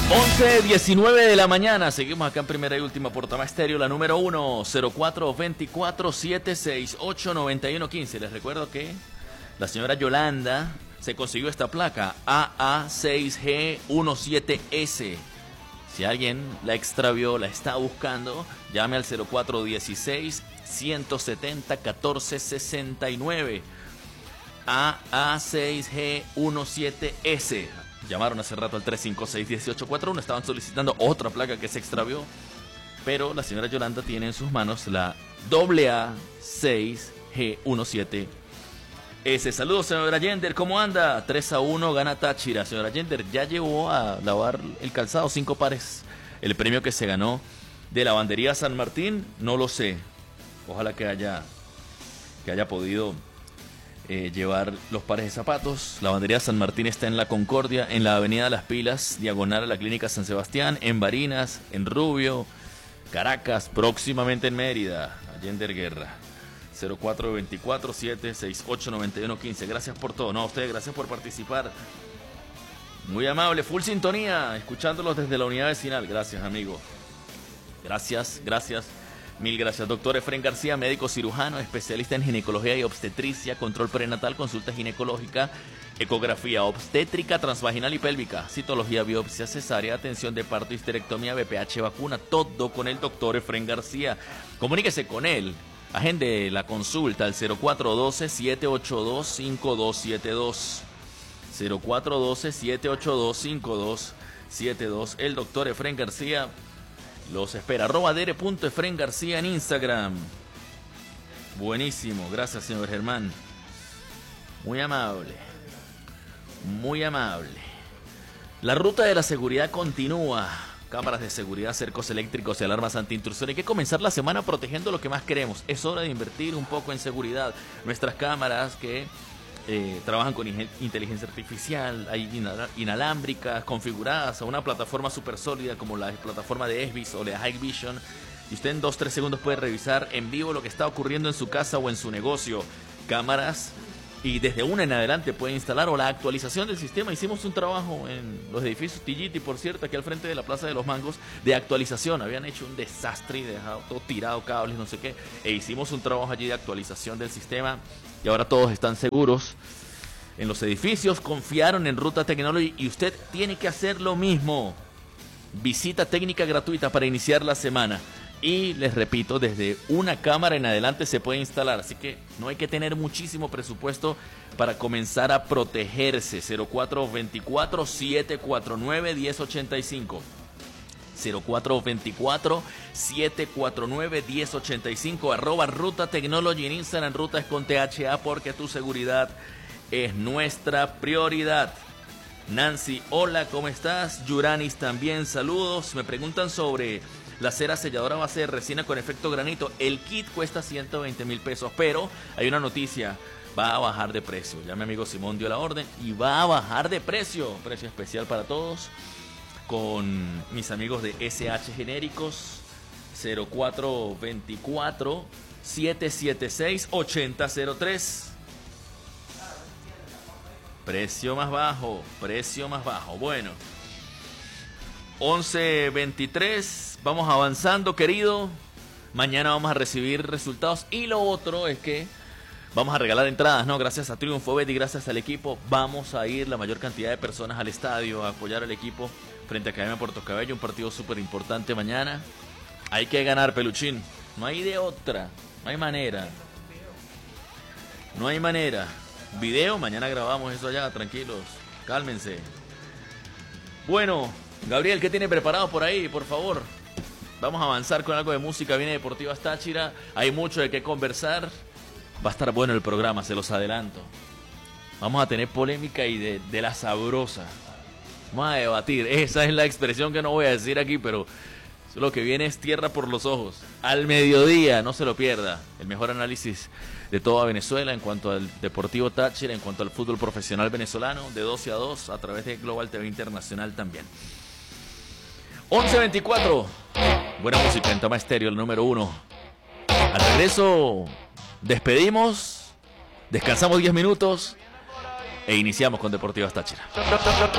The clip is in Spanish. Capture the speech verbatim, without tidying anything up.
once diecinueve de la mañana, seguimos acá en primera y última por Tama Estéreo, la número uno, cero cuatro dos cuatro, siete seis ocho, nueve uno uno cinco. Les recuerdo que la señora Yolanda se consiguió esta placa A A seis G diecisiete S. Si alguien la extravió, la está buscando, llame al cero cuatro uno seis, uno siete cero, uno cuatro seis nueve. A A seis G diecisiete S. Llamaron hace rato al tres cinco seis, uno ocho cuatro uno, estaban solicitando otra placa que se extravió, pero la señora Yolanda tiene en sus manos la A A seis G diecisiete S. Saludos, señora Yender, ¿cómo anda? tres a uno gana Táchira. Señora Yender, ya llevó a lavar el calzado, cinco pares. El premio que se ganó de Lavandería San Martín, no lo sé. Ojalá que haya, que haya podido Eh, llevar los pares de zapatos. La Lavandería San Martín está en La Concordia, en la Avenida Las Pilas, diagonal a la Clínica San Sebastián, en Barinas, en Rubio, Caracas, próximamente en Mérida. Allende Guerra. cero cuatro dos cuatro, siete seis ocho, nueve uno cinco. Gracias por todo. No, a ustedes, gracias por participar. Muy amable, full sintonía, escuchándolos desde la unidad vecinal. Gracias, amigo. Gracias, gracias. Mil gracias, doctor Efren García, médico cirujano, especialista en ginecología y obstetricia, control prenatal, consulta ginecológica, ecografía obstétrica, transvaginal y pélvica, citología, biopsia, cesárea, atención de parto, histerectomía, B P H, vacuna, todo con el doctor Efren García. Comuníquese con él, agende la consulta al cero cuatro uno dos, siete ocho dos, cinco dos siete dos. cero cuatro uno dos, siete ocho dos, cinco dos siete dos. El doctor Efren García los espera. Arroba dere punto efren García en Instagram. Buenísimo, gracias, señor Germán. Muy amable. Muy amable. La ruta de la seguridad continúa. Cámaras de seguridad, cercos eléctricos y alarmas antiintrusión. Hay que comenzar la semana protegiendo lo que más queremos. Es hora de invertir un poco en seguridad. Nuestras cámaras que Eh, trabajan con inteligencia artificial, hay inalámbricas configuradas a una plataforma súper sólida como la plataforma de Esbis o de Hikvision, y usted en dos tres segundos puede revisar en vivo lo que está ocurriendo en su casa o en su negocio. Cámaras, y desde una en adelante puede instalar, o la actualización del sistema. Hicimos un trabajo en los edificios T G T, por cierto, aquí al frente de la Plaza de los Mangos, de actualización. Habían hecho un desastre y dejado todo tirado, cables, no sé qué, e hicimos un trabajo allí de actualización del sistema. Y ahora todos están seguros en los edificios, confiaron en Ruta Technology, y usted tiene que hacer lo mismo. Visita técnica gratuita para iniciar la semana. Y les repito, desde una cámara en adelante se puede instalar, así que no hay que tener muchísimo presupuesto para comenzar a protegerse. cero cuatro dos cuatro, siete cuatro nueve, uno cero ocho cinco. cero cuatro dos cuatro, siete cuatro nueve, uno cero ocho cinco. Arroba Ruta Technology en Instagram. Ruta es con T H A, porque tu seguridad es nuestra prioridad. Nancy, hola, ¿cómo estás? Yuranis también, saludos. Me preguntan sobre la cera selladora base de resina con efecto granito. El kit cuesta ciento veinte mil pesos, pero hay una noticia: va a bajar de precio. Ya mi amigo Simón dio la orden y va a bajar de precio. Precio especial para todos con mis amigos de S H Genéricos. Cero cuatro dos cuatro, siete siete seis, ocho cero cero tres. Precio más bajo, precio más bajo. Bueno, once veintitrés, vamos avanzando, querido. Mañana vamos a recibir resultados, y lo otro es que vamos a regalar entradas, ¿no? Gracias a Triunfo Bet y gracias al equipo, vamos a ir la mayor cantidad de personas al estadio a apoyar al equipo frente a Academia Puerto Cabello. Un partido súper importante mañana. Hay que ganar, Peluchín. No hay de otra, no hay manera. No hay manera. Video, mañana grabamos eso allá, tranquilos, cálmense. Bueno, Gabriel, ¿qué tiene preparado por ahí, por favor? Vamos a avanzar con algo de música. Viene Deportivas Táchira, hay mucho de qué conversar. Va a estar bueno el programa, se los adelanto. Vamos a tener polémica y de, de la sabrosa. Vamos a debatir, esa es la expresión que no voy a decir aquí, pero lo que viene es tierra por los ojos. Al mediodía, no se lo pierda. El mejor análisis de toda Venezuela en cuanto al Deportivo Táchira, en cuanto al fútbol profesional venezolano, de doce a dos, a través de Global T V Internacional también. once veinticuatro. Buena música en Tama Estéreo, el número uno. Al regreso, despedimos, descansamos diez minutos e iniciamos con Deportivas Táchira.